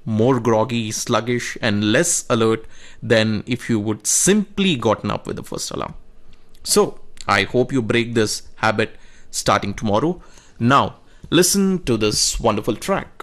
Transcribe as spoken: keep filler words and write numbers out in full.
more groggy, sluggish, and less alert than if you would simply gotten up with the first alarm. So, I hope you break this habit starting tomorrow. Now, listen to this wonderful track.